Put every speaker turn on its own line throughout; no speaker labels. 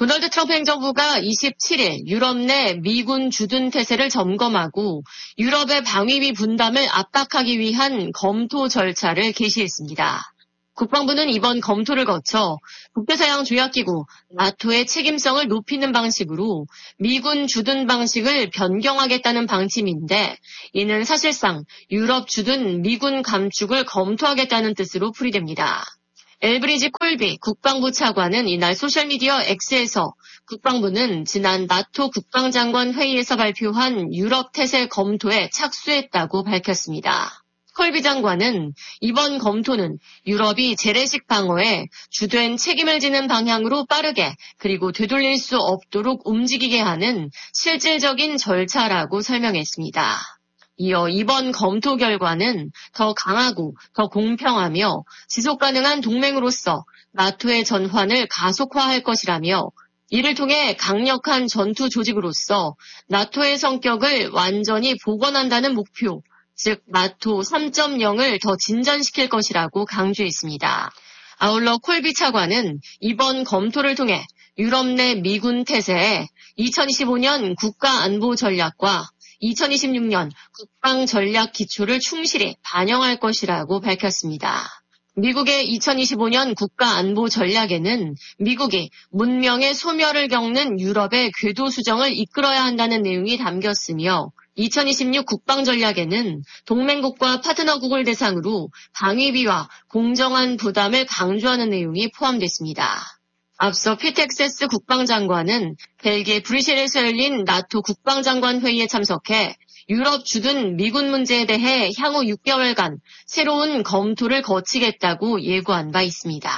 도널드 트럼프 행정부가 27일 유럽 내 미군 주둔 태세를 점검하고 유럽의 방위비 분담을 압박하기 위한 검토 절차를 개시했습니다. 국방부는 이번 검토를 거쳐 북대서양 조약기구 나토의 책임성을 높이는 방식으로 미군 주둔 방식을 변경하겠다는 방침인데 이는 사실상 유럽 주둔 미군 감축을 검토하겠다는 뜻으로 풀이됩니다. 엘브리지 콜비 국방부 차관은 이날 소셜미디어 X에서 국방부는 지난 나토 국방장관 회의에서 발표한 유럽 태세 검토에 착수했다고 밝혔습니다. 콜비 장관은 이번 검토는 유럽이 재래식 방어에 주된 책임을 지는 방향으로 빠르게 그리고 되돌릴 수 없도록 움직이게 하는 실질적인 절차라고 설명했습니다. 이어 이번 검토 결과는 더 강하고 더 공평하며 지속가능한 동맹으로서 나토의 전환을 가속화할 것이라며 이를 통해 강력한 전투 조직으로서 나토의 성격을 완전히 복원한다는 목표, 즉 나토 3.0을 더 진전시킬 것이라고 강조했습니다. 아울러 콜비 차관은 이번 검토를 통해 유럽 내 미군 태세에 2025년 국가안보전략과 2026년 국방전략 기초를 충실히 반영할 것이라고 밝혔습니다. 미국의 2025년 국가안보전략에는 미국이 문명의 소멸을 겪는 유럽의 궤도 수정을 이끌어야 한다는 내용이 담겼으며 2026 국방전략에는 동맹국과 파트너국을 대상으로 방위비와 공정한 부담을 강조하는 내용이 포함됐습니다. 앞서 피텍세스 국방장관은 벨기에 브뤼셀에서 열린 나토 국방장관 회의에 참석해 유럽 주둔 미군 문제에 대해 향후 6개월간 새로운 검토를 거치겠다고 예고한 바 있습니다.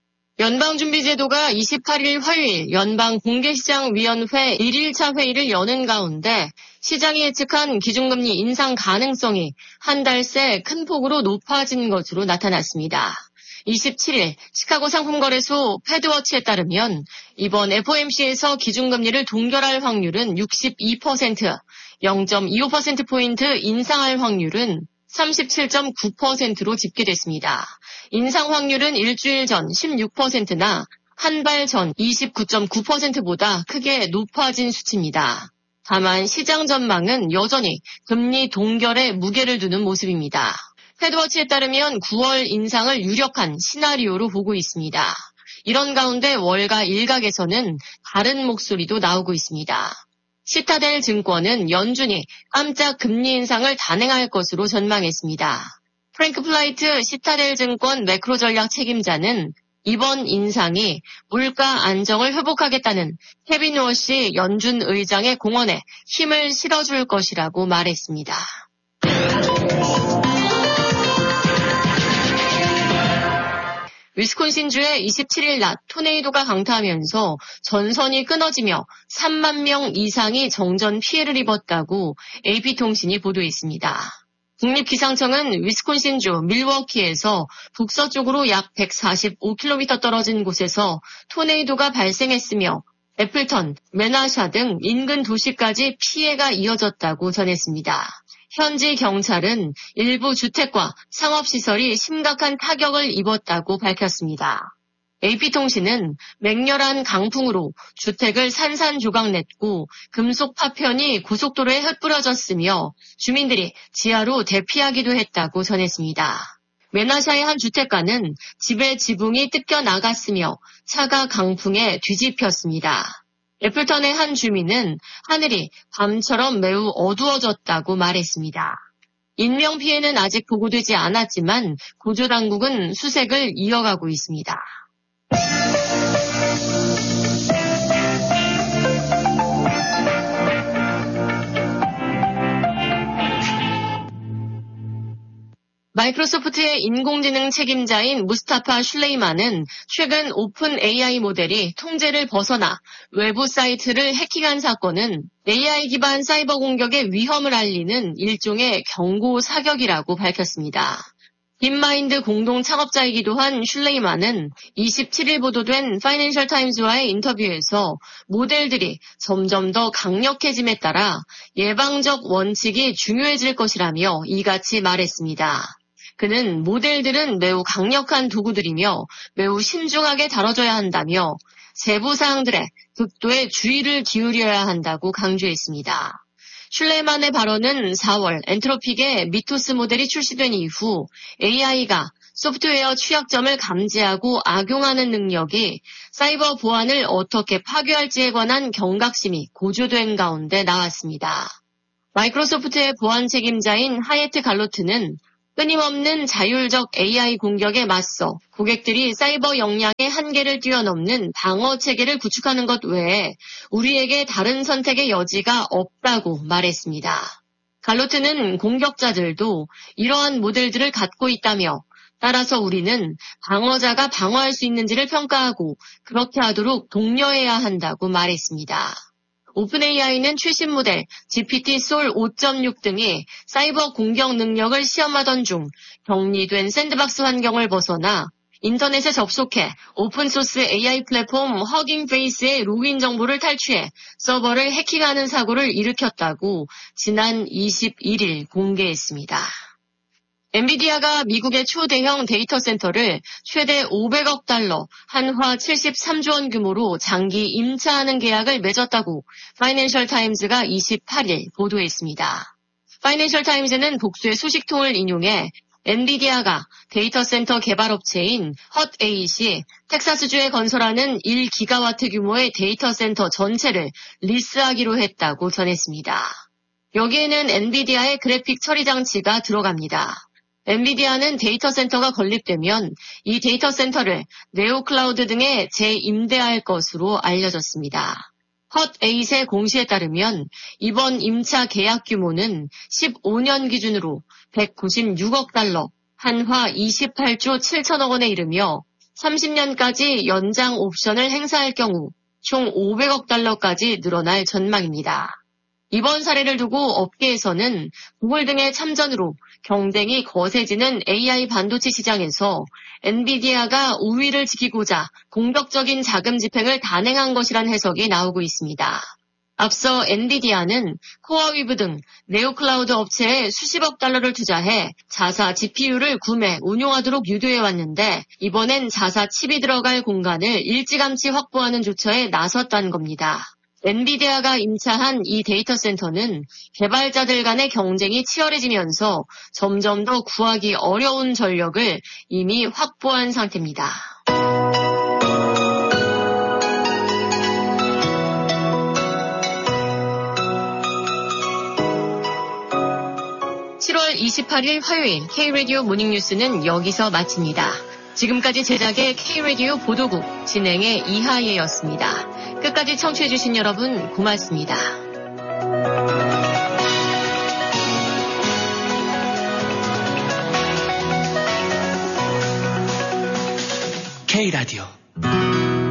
연방준비제도가 28일 화요일 연방공개시장위원회 1일차 회의를 여는 가운데 시장이 예측한 기준금리 인상 가능성이 한 달 새 큰 폭으로 높아진 것으로 나타났습니다. 27일 시카고 상품거래소 패드워치에 따르면 이번 FOMC에서 기준금리를 동결할 확률은 62%, 0.25%포인트 인상할 확률은 37.9%로 집계됐습니다. 인상 확률은 일주일 전 16%나 한 달 전 29.9%보다 크게 높아진 수치입니다. 다만 시장 전망은 여전히 금리 동결에 무게를 두는 모습입니다. 패드워치에 따르면 9월 인상을 유력한 시나리오로 보고 있습니다. 이런 가운데 월가 일각에서는 다른 목소리도 나오고 있습니다. 시타델 증권은 연준이 깜짝 금리 인상을 단행할 것으로 전망했습니다. 프랭크 플라이트 시타델 증권 매크로 전략 책임자는 이번 인상이 물가 안정을 회복하겠다는 케빈 워시 연준 의장의 공언에 힘을 실어줄 것이라고 말했습니다. 위스콘신주에 27일 낮 토네이도가 강타하면서 전선이 끊어지며 3만 명 이상이 정전 피해를 입었다고 AP통신이 보도했습니다. 국립기상청은 위스콘신주 밀워키에서 북서쪽으로 약 145km 떨어진 곳에서 토네이도가 발생했으며 애플턴, 메나샤 등 인근 도시까지 피해가 이어졌다고 전했습니다. 현지 경찰은 일부 주택과 상업시설이 심각한 타격을 입었다고 밝혔습니다. AP통신은 맹렬한 강풍으로 주택을 산산조각냈고 금속 파편이 고속도로에 흩뿌려졌으며 주민들이 지하로 대피하기도 했다고 전했습니다. 메나샤의 한 주택가는 집의 지붕이 뜯겨 나갔으며 차가 강풍에 뒤집혔습니다. 애플턴의 한 주민은 하늘이 밤처럼 매우 어두워졌다고 말했습니다. 인명피해는 아직 보고되지 않았지만 구조당국은 수색을 이어가고 있습니다. 마이크로소프트의 인공지능 책임자인 무스타파 슐레이만은 최근 오픈 AI 모델이 통제를 벗어나 외부 사이트를 해킹한 사건은 AI 기반 사이버 공격의 위험을 알리는 일종의 경고 사격이라고 밝혔습니다. 딥마인드 공동 창업자이기도 한 슐레이만은 27일 보도된 파이낸셜 타임즈와의 인터뷰에서 모델들이 점점 더 강력해짐에 따라 예방적 원칙이 중요해질 것이라며 이같이 말했습니다. 그는 모델들은 매우 강력한 도구들이며 매우 신중하게 다뤄져야 한다며 세부 사항들에 극도의 주의를 기울여야 한다고 강조했습니다. 슐레만의 발언은 4월 엔트로픽의 미토스 모델이 출시된 이후 AI가 소프트웨어 취약점을 감지하고 악용하는 능력이 사이버 보안을 어떻게 파괴할지에 관한 경각심이 고조된 가운데 나왔습니다. 마이크로소프트의 보안 책임자인 하예트 갈로트는 끊임없는 자율적 AI 공격에 맞서 고객들이 사이버 역량의 한계를 뛰어넘는 방어 체계를 구축하는 것 외에 우리에게 다른 선택의 여지가 없다고 말했습니다. 갈로트는 공격자들도 이러한 모델들을 갖고 있다며 따라서 우리는 방어자가 방어할 수 있는지를 평가하고 그렇게 하도록 독려해야 한다고 말했습니다. 오픈AI는 최신 모델 GPT-Sol 5.6 등의 사이버 공격 능력을 시험하던 중 격리된 샌드박스 환경을 벗어나 인터넷에 접속해 오픈소스 AI 플랫폼 허깅페이스의 로그인 정보를 탈취해 서버를 해킹하는 사고를 일으켰다고 지난 21일 공개했습니다. 엔비디아가 미국의 초대형 데이터 센터를 최대 500억 달러, 한화 73조 원 규모로 장기 임차하는 계약을 맺었다고 파이낸셜 타임즈가 28일 보도했습니다. 파이낸셜 타임즈는 복수의 소식통을 인용해 엔비디아가 데이터 센터 개발업체인 헛8이 텍사스주에 건설하는 1기가와트 규모의 데이터 센터 전체를 리스하기로 했다고 전했습니다. 여기에는 엔비디아의 그래픽 처리 장치가 들어갑니다. 엔비디아는 데이터 센터가 건립되면 이 데이터 센터를 네오클라우드 등에 재임대할 것으로 알려졌습니다. 헛8의 공시에 따르면 이번 임차 계약 규모는 15년 기준으로 196억 달러, 한화 28조 7천억 원에 이르며 30년까지 연장 옵션을 행사할 경우 총 500억 달러까지 늘어날 전망입니다. 이번 사례를 두고 업계에서는 구글 등의 참전으로 경쟁이 거세지는 AI 반도체 시장에서 엔비디아가 우위를 지키고자 공격적인 자금 집행을 단행한 것이란 해석이 나오고 있습니다. 앞서 엔비디아는 코어위브 등 네오클라우드 업체에 수십억 달러를 투자해 자사 GPU를 구매, 운용하도록 유도해왔는데 이번엔 자사 칩이 들어갈 공간을 일찌감치 확보하는 조처에 나섰다는 겁니다. 엔비디아가 임차한 이 데이터 센터는 개발자들 간의 경쟁이 치열해지면서 점점 더 구하기 어려운 전력을 이미 확보한 상태입니다. (7월 28일) 화요일 K-라디오 모닝뉴스는 여기서 마칩니다. 지금까지 제작의 K-라디오 보도국 진행의 이하예였습니다. 끝까지 청취해주신 여러분 고맙습니다.
K-라디오